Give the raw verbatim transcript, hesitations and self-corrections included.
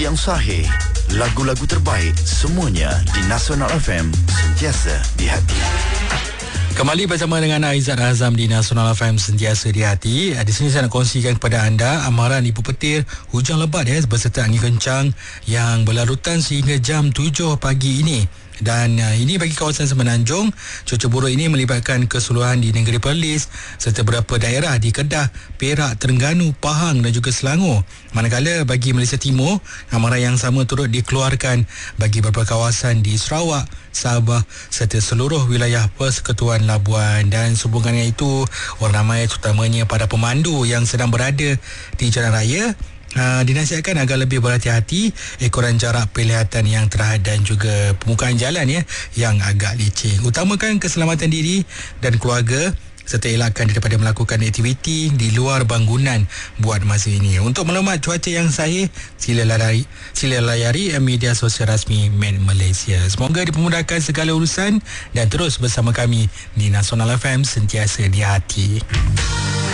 Yang sahih, lagu-lagu terbaik semuanya di Nasional F M, sentiasa di hati. Kembali bersama dengan Aizat Azam di Nasional F M, sentiasa di hati. Di sini saya nak kongsikan kepada anda amaran ibu petir hujan lebat ya, beserta angin kencang yang berlarutan sehingga jam tujuh pagi ini. Dan uh, ini bagi kawasan Semenanjung. Cuaca buruk ini melibatkan keseluruhan di negeri Perlis serta beberapa daerah di Kedah, Perak, Terengganu, Pahang dan juga Selangor. Manakala bagi Malaysia Timur, amaran yang sama turut dikeluarkan bagi beberapa kawasan di Sarawak, Sabah serta seluruh wilayah Persekutuan Labuan. Dan sehubungannya itu, orang ramai terutamanya para pemandu yang sedang berada di jalan raya Uh, dinasihatkan agar lebih berhati-hati, ekoran jarak penglihatan yang terhad dan juga permukaan jalan ya yang agak licin. Utamakan keselamatan diri dan keluarga serta elakkan daripada melakukan aktiviti di luar bangunan buat masa ini. Untuk maklumat cuaca yang sahih, sila layari, sila layari media sosial rasmi Met Malaysia. Semoga dipermudahkan segala urusan dan terus bersama kami di Nasional F M, sentiasa di hati.